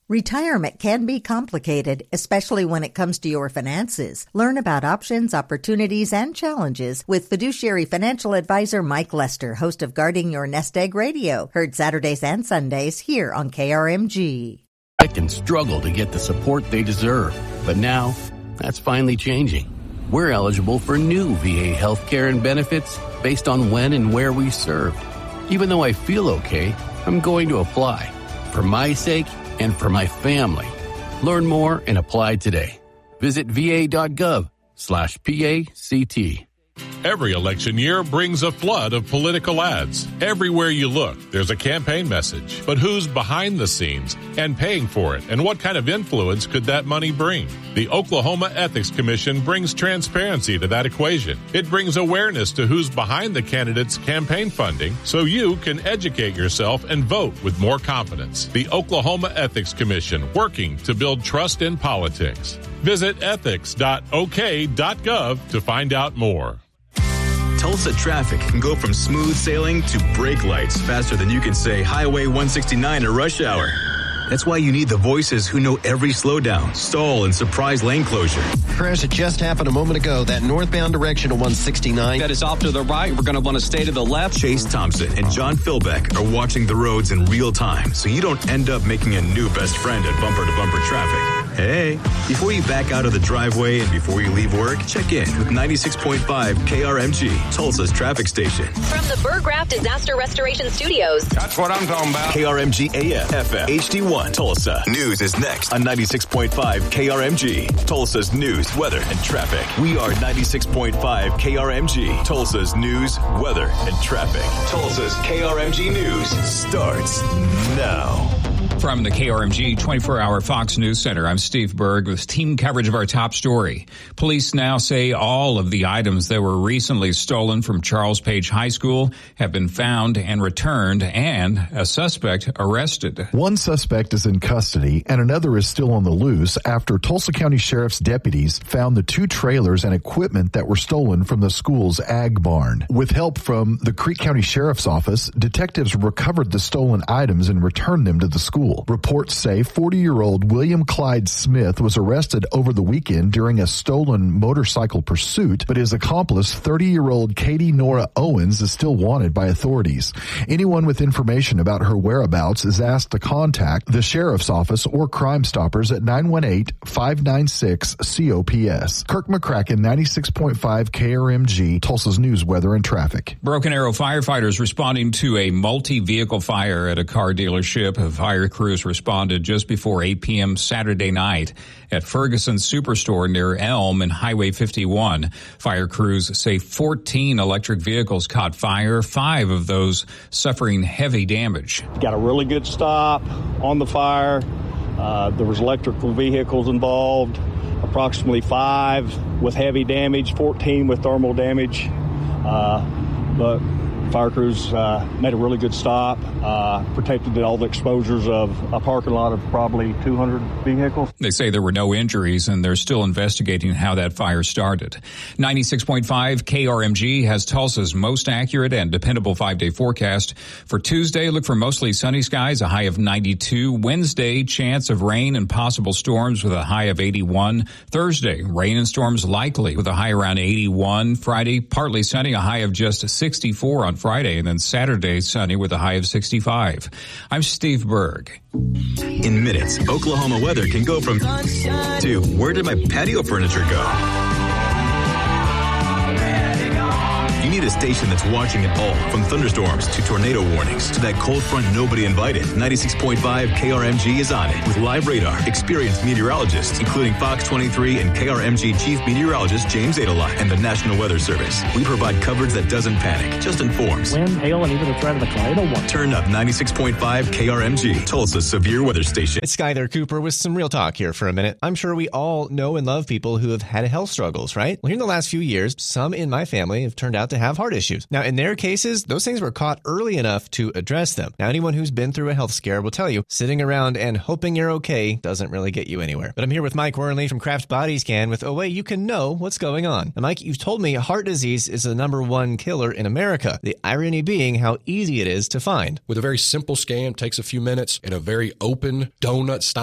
Retirement can be complicated, especially when it comes to your finances. Learn about options, opportunities, and challenges with fiduciary financial advisor Mike Lester, host of Guarding Your Nest Egg Radio, heard Saturdays and Sundays here on KRMG. Can struggle to get the support they deserve, but now that's finally changing. We're eligible for new VA healthcare and benefits based on when and where we served. Even though I feel okay, I'm going to apply for my sake and for my family. Learn more and apply today. Visit va.gov/PACT. Every election year brings a flood of political ads. Everywhere you look, there's a campaign message. But who's behind the scenes and paying for it? And what kind of influence could that money bring? The Oklahoma Ethics Commission brings transparency to that equation. It brings awareness to who's behind the candidate's campaign funding so you can educate yourself and vote with more confidence. The Oklahoma Ethics Commission, working to build trust in politics. Visit ethics.ok.gov to find out more. Tulsa traffic can go from smooth sailing to brake lights faster than you can say Highway 169 at rush hour. That's why you need the voices who know every slowdown, stall, and surprise lane closure. Crash, it just happened a moment ago. That northbound direction of 169. That is off to the right. We're going to want to stay to the left. Chase Thompson and John Philbeck are watching the roads in real time so you don't end up making a new best friend at bumper-to-bumper traffic. Hey, before you back out of the driveway and before you leave work, check in with 96.5 KRMG, Tulsa's traffic station. From the Burgraft Disaster Restoration Studios. That's what I'm talking about. KRMG AM, FM, HD1, Tulsa. News is next on 96.5 KRMG, Tulsa's news, weather, and traffic. We are 96.5 KRMG, Tulsa's news, weather, and traffic. Tulsa's KRMG News starts now. From the KRMG 24-hour Fox News Center, I'm Steve Berg with team coverage of our top story. Police now say all of the items that were recently stolen from Charles Page High School have been found and returned, and a suspect arrested. One suspect is in custody, and another is still on the loose after Tulsa County Sheriff's deputies found the 2 trailers and equipment that were stolen from the school's ag barn. With help from the Creek County Sheriff's Office, detectives recovered the stolen items and returned them to the school. Reports say 40-year-old William Clyde Smith was arrested over the weekend during a stolen motorcycle pursuit, but his accomplice, 30-year-old Katie Nora Owens, is still wanted by authorities. Anyone with information about her whereabouts is asked to contact the Sheriff's Office or Crime Stoppers at 918-596-COPS. Kirk McCracken, 96.5 KRMG, Tulsa's news, weather, and traffic. Broken Arrow firefighters responding to a multi-vehicle fire at a car dealership. A fire crews responded just before 8 p.m. Saturday night at Ferguson Superstore near Elm and Highway 51. Fire crews say 14 electric vehicles caught fire, 5 of those suffering heavy damage. Got a really good stop on the fire. There was electrical vehicles involved, approximately 5 with heavy damage, 14 with thermal damage. But fire crews made a really good stop, protected all the exposures of a parking lot of probably 200 vehicles. They say there were no injuries, and they're still investigating how that fire started. 96.5 KRMG has Tulsa's most accurate and dependable 5-day forecast. For Tuesday, look for mostly sunny skies, a high of 92. Wednesday, chance of rain and possible storms with a high of 81. Thursday, rain and storms likely with a high around 81. Friday, partly sunny, a high of just 64 on Friday, and then Saturday, sunny with a high of 65. I'm Steve Berg. In minutes, Oklahoma weather can go from to where did my patio furniture go? You need a station that's watching it all, from thunderstorms to tornado warnings to that cold front nobody invited. 96.5 KRMG is on it with live radar, experienced meteorologists, including Fox 23 and KRMG Chief Meteorologist James Adelot and the National Weather Service. We provide coverage that doesn't panic, just informs. Wind, hail, and even the threat of a tornado warning. Turn up 96.5 KRMG, Tulsa's severe weather station. It's Skyler Cooper with some real talk here for a minute. I'm sure we all know and love people who have had health struggles, right? Well, here in the last few years, some in my family have turned out to have heart issues. Now, in their cases, those things were caught early enough to address them. Now, anyone who's been through a health scare will tell you sitting around and hoping you're okay doesn't really get you anywhere. But I'm here with Mike Worley from Kraft Body Scan with a way you can know what's going on. Now, Mike, you've told me heart disease is the #1 killer in America. The irony being how easy it is to find. With a very simple scan, takes a few minutes, and a very open donut style